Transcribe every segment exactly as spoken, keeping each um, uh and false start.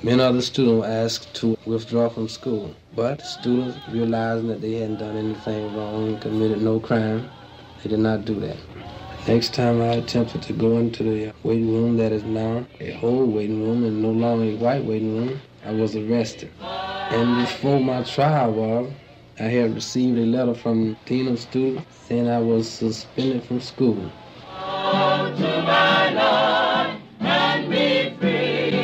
Many other students were asked to withdraw from school, but students, realizing that they hadn't done anything wrong and committed no crime, they did not do that. Next time I attempted to go into the waiting room that is now a whole waiting room and no longer a white waiting room, I was arrested. And before my trial was, I had received a letter from the dean of students saying I was suspended from school. Oh, to my Lord, and be free.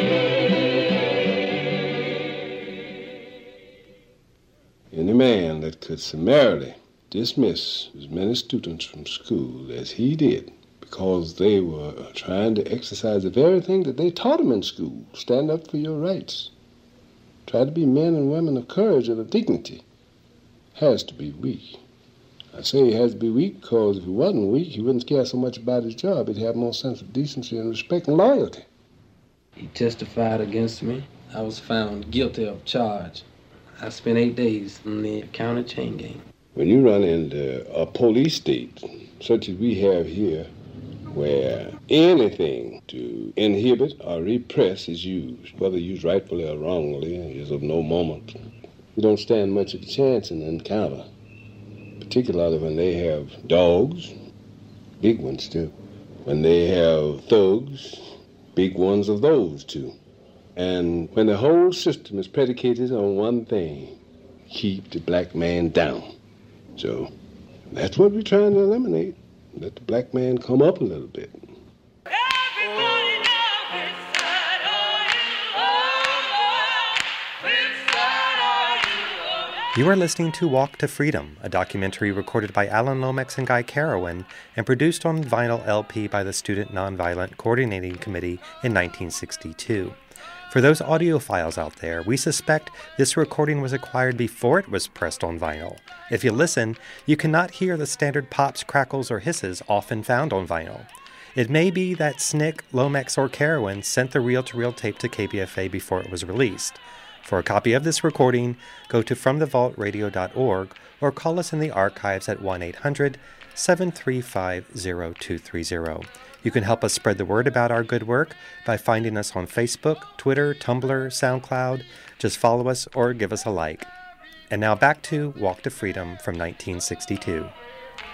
Any man that could summarily dismiss as many students from school as he did because they were trying to exercise the very thing that they taught them in school, stand up for your rights, try to be men and women of courage and of dignity, has to be weak. I say he has to be weak because if he wasn't weak, he wouldn't care so much about his job. He'd have more sense of decency and respect and loyalty. He testified against me. I was found guilty of charge. I spent eight days in the county chain gang. When you run into a police state, such as we have here, where anything to inhibit or repress is used, whether used rightfully or wrongly, is of no moment, you don't stand much of a chance in an encounter, particularly when they have dogs, big ones too. When they have thugs, big ones of those too. And when the whole system is predicated on one thing, keep the black man down. So that's what we're trying to eliminate. Let the black man come up a little bit. You are listening to Walk to Freedom, a documentary recorded by Alan Lomax and Guy Carawan and produced on vinyl L P by the Student Nonviolent Coordinating Committee in nineteen sixty-two. For those audiophiles out there, we suspect this recording was acquired before it was pressed on vinyl. If you listen, you cannot hear the standard pops, crackles, or hisses often found on vinyl. It may be that S N C C, Lomax, or Carawan sent the reel-to-reel tape to K B F A before it was released. For a copy of this recording, go to from the vault radio dot org or call us in the archives at one eight hundred, seven three five, zero two three zero. You can help us spread the word about our good work by finding us on Facebook, Twitter, Tumblr, SoundCloud. Just follow us or give us a like. And now back to Walk to Freedom from nineteen sixty-two.